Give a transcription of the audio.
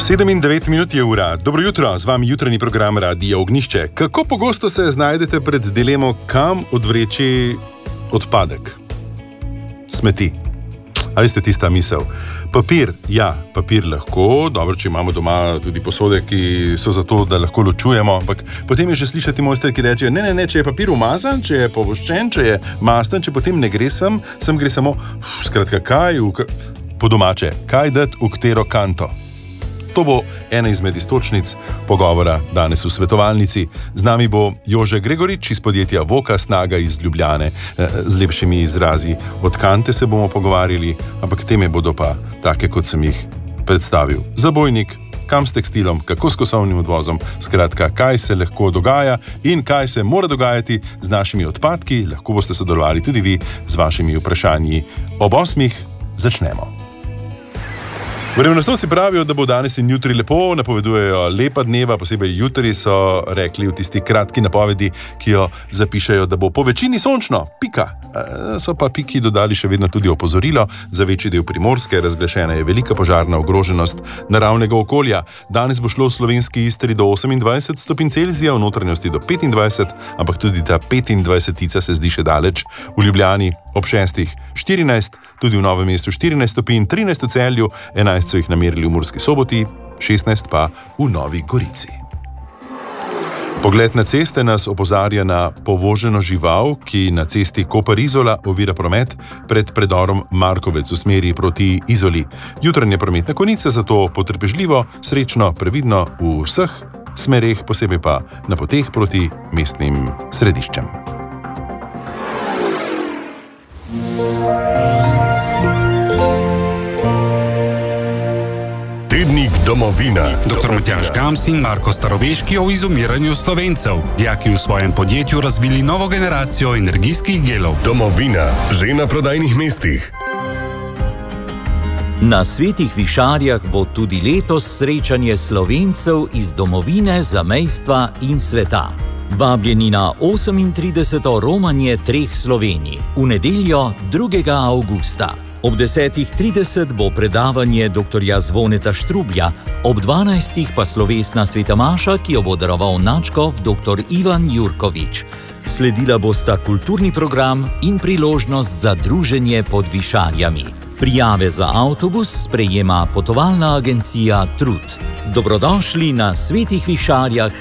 7:09 je ura. Dobro jutro, z vami jutranji program Radia Ognjišče. Kako pogosto se znajdete pred dilemo, kam odvreči odpadek? Smeti. A veste tista misel? Papir, ja, papir lahko, dobro, če imamo doma tudi posode, ki so zato, da lahko ločujemo, ampak potem je že slišati mojster, ki reče, ne, če je papir umazan, če je povoščen, če je masten, če potem ne gre sem gre samo, skratka, po domače, kaj dati v katero kanto? To bo ena izmed iztočnic pogovora danes v svetovalnici. Z nami bo Jože Gregorič iz podjetja Voka Snaga iz Ljubljane. Z lepšimi izrazi od kante se bomo pogovarjali, ampak teme bodo pa take, kot sem jih predstavil. Zabojnik, kam s tekstilom, kako s kosovnim odvozom, skratka, kaj se lahko dogaja in kaj se mora dogajati z našimi odpadki. Lahko boste sodelovali tudi vi z vašimi vprašanji. Ob 8:00 začnemo. Vremenoslovci pravijo, da bo danes in jutri lepo, napovedujejo lepa dneva, posebej jutri so rekli v tisti kratki napovedi, ki jo zapišejo, da bo po večini sončno, pika. So pa piki dodali še vedno tudi opozorilo, za večji del Primorske razglašena je velika požarna ogroženost naravnega okolja. Danes bo šlo v slovenski Istri do 28 stopinj Celzija, v notranjosti do 25, ampak tudi ta 25-tica se zdi še daleč. V Ljubljani ob 6:00 14, tudi v Novem mestu 14 stopinj, 13 v Celju, 11 so jih namerili v Murski Soboti, 16 pa v Novi Gorici. Pogled na ceste nas opozarja na povoženo žival, ki na cesti Koper-Izola ovira promet pred predorom Markovec v smeri proti Izoli. Jutranje prometne konice zato potrpežljivo, srečno, previdno v vseh smereh, posebej pa na poteh proti mestnim središčem. Tednik Domovina. Dr. Matjaž Gams in Marko Staroveški o izumiranju Slovencev. Dijaki v svojem podjetju razvili novo generacijo energijskih gelov. Domovina, že na prodajnih mestih. Na Svetih Višarjah bo tudi letos srečanje Slovencev iz domovine, zamejstva in sveta. Vabljeni na 38. romanje treh Slovenij v nedeljo 2. avgusta. Ob 10:30 bo predavanje dr. Zvoneta Štrublja, ob 12. pa slovesna sveta maša, ki jo bo daroval nadškof dr. Ivan Jurkovič. Sledila bosta kulturni program in priložnost za druženje pod Višarjami. Prijave za avtobus sprejema potovalna agencija Trud. Dobrodošli na Svetih Višarjah